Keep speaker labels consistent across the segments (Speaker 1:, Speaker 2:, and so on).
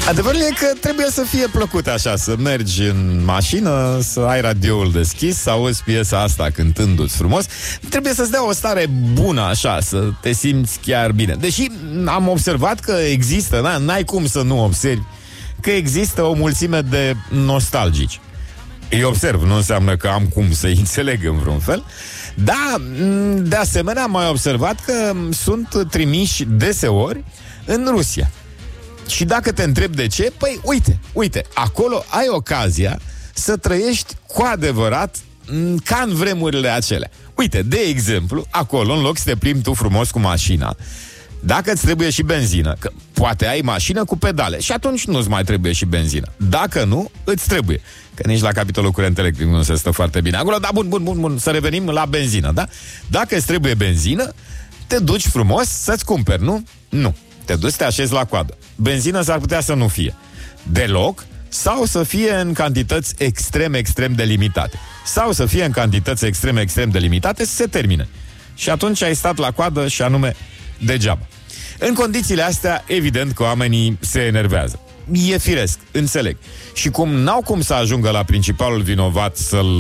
Speaker 1: Adevărul e că trebuie să fie plăcut așa, să mergi în mașină, să ai radioul deschis, să auzi piesa asta cântându-ți frumos. Trebuie să-ți dea o stare bună așa, să te simți chiar bine. Deși am observat că există, n-ai cum să nu observi, că există o mulțime de nostalgici. Îi observ, nu înseamnă că am cum să-i înțeleg în vreun fel. Dar, de asemenea, am mai observat că sunt trimiși deseori în Rusia. Și dacă te întreb de ce, păi uite, acolo ai ocazia să trăiești cu adevărat ca în vremurile acelea. Uite, de exemplu, acolo, în loc să te plimbi tu frumos cu mașina, dacă îți trebuie și benzină, că poate ai mașină cu pedale și atunci nu-ți mai trebuie și benzină. Dacă nu, îți trebuie. Că nici la capitolul curent electric nu se stă foarte bine acolo, dar bun, să revenim la benzină, da? Dacă îți trebuie benzină, te duci frumos să-ți cumperi, nu? Nu. Te duci, te așezi la coadă. Benzină s-ar putea să nu fie deloc, sau să fie în cantități extrem de limitate. Sau să fie în cantități extrem de limitate să se termine. Și atunci ai stat la coadă și anume degeaba. În condițiile astea, evident că oamenii se enervează. E firesc, înțeleg. Și cum n-au cum să ajungă la principalul vinovat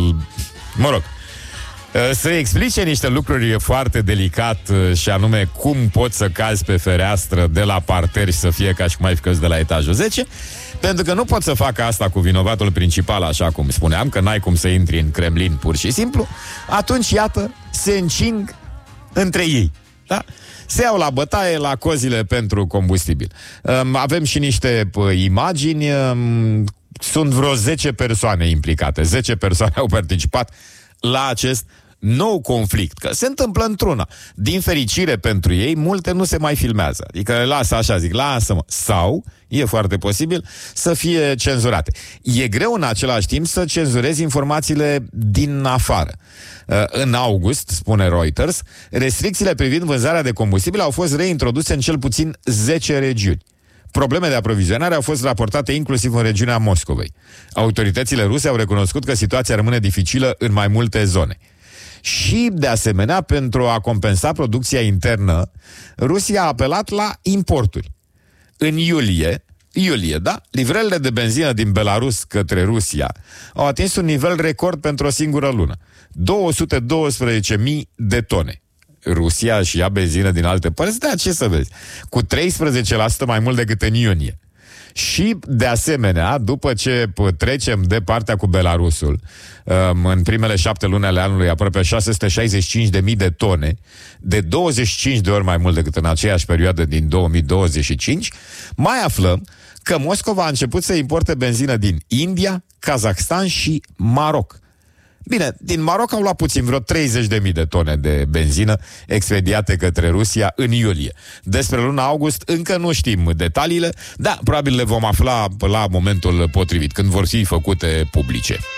Speaker 1: să explice niște lucruri foarte delicat, și anume cum poți să cazi pe fereastră de la parter și să fie ca și cum ai fi căzut de la etajul 10, pentru că nu pot să facă asta cu vinovatul principal, așa cum spuneam, că n-ai cum să intri în Kremlin pur și simplu, atunci, iată, se încing între ei. Da? Se iau la bătaie la cozile pentru combustibil. Avem și niște imagini. Sunt vreo 10 persoane implicate. 10 persoane au participat la acest nou conflict, că se întâmplă într-una. Din fericire pentru ei, multe nu se mai filmează. Adică le lasă așa, zic, lasă-mă. Sau, e foarte posibil, să fie cenzurate. E greu în același timp să cenzurezi informațiile din afară. În august, spune Reuters, restricțiile privind vânzarea de combustibil au fost reintroduse în cel puțin 10 regiuni. Probleme de aprovizionare au fost raportate inclusiv în regiunea Moscovei. Autoritățile ruse au recunoscut că situația rămâne dificilă în mai multe zone. Și, de asemenea, pentru a compensa producția internă, Rusia a apelat la importuri. În iulie, da, livrările de benzină din Belarus către Rusia au atins un nivel record pentru o singură lună. 212.000 de tone. Rusia și ia benzină din alte părți, da, ce să vezi? Cu 13% mai mult decât în iunie. Și, de asemenea, după ce trecem de partea cu Belarusul, în primele 7 luni ale anului, aproape 665.000 de tone, de 25 de ori mai mult decât în aceeași perioadă din 2025, mai aflăm că Moscova a început să importe benzină din India, Kazakhstan și Maroc. Bine, din Maroc au luat puțin, vreo 30.000 de tone de benzină expediate către Rusia în iulie. Despre luna august încă nu știm detaliile, dar probabil le vom afla la momentul potrivit, când vor fi făcute publice.